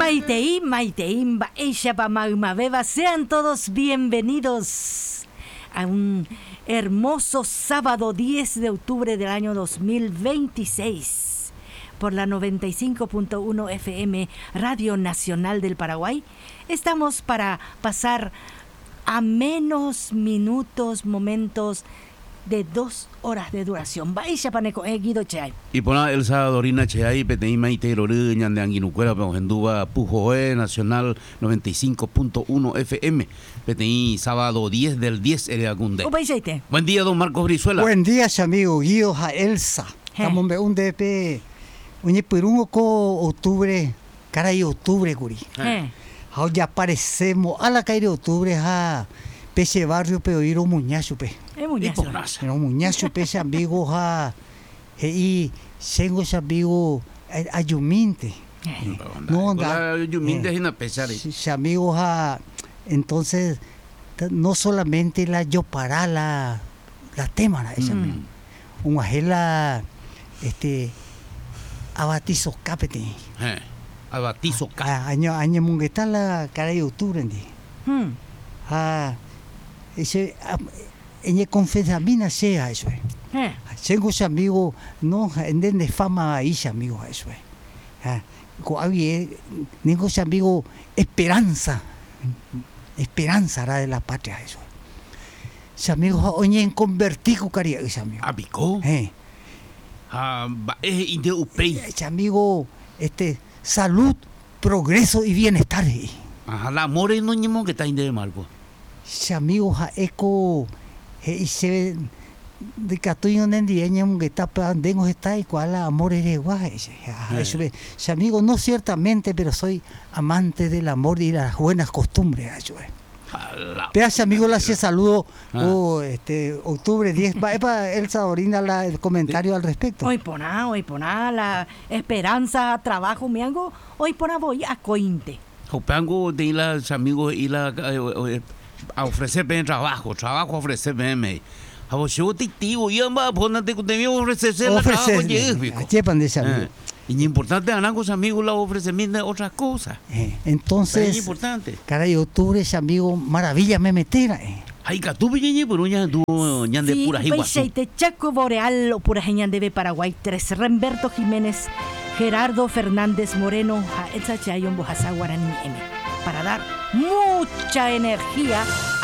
Maiteim, Baeshapa Magmabeba, sean todos bienvenidos a un hermoso sábado 10 de octubre del año 2026 por la 95.1 FM Radio Nacional del Paraguay. Estamos para pasar a menos minutos, momentos de 2 horas de duración. Vaya paneco Guido Cheay. Y pona el Salvadorina Cheay, Peteima y Teirorú, Ñande Anguinucuera, Penduba, Pujoe, Nacional 95.1 FM. Peteí, sábado 10 del 10, Ereacunde. Buen día, don Marcos Brizuela. Buen día, amigo Guido Elsa. Estamos en un DP, un perungo co octubre, cara y octubre, guri. Ahora aparecemos a la calle de octubre, a Pese barrio, pero ir un muñazo, pe. Muñazo. Un muñazo, pese amigo, y tengo ese amigo ayuminte. No, ayuminte es una pesar. Ese amigo, entonces, no solamente la yo para la tema, ese amigo. Un ajela, abatizo capete. Abatizo capete. Año mungueta la cara de octubre, ese en confesamina sea eso tengo ese amigo no entiende fama ahí amigo eso tengo ese amigo esperanza era de la patria eso ese amigo hoy en convertido caría ese amigo abico ese amigo salud progreso y bienestar la amor no ñemo que está de malvo ese amigo eco se de catuyo nendiño que está pendengo está igual amor es guay ese amigo no ciertamente pero soy amante del amor y las buenas costumbres pero ese amigo le hace saludo octubre 10 para el Salvadorina el comentario al respecto hoy poná la esperanza trabajo miango hoy poná voy a cointe Jopango de los amigos y la a ofrecerme trabajo ofrecerme a vos yo te digo yo más ponerte que te ofrecer trabajo y importante a los amigos la ofrecimiento de otras cosas entonces es importante caray octubre ese amigo maravilla me metera ay que tú viene por uña tú ñan de pura jigua sí te chaco boreal o pura ñan de Paraguay 3 Remberto Jiménez Gerardo Fernández Moreno para dar mucha energía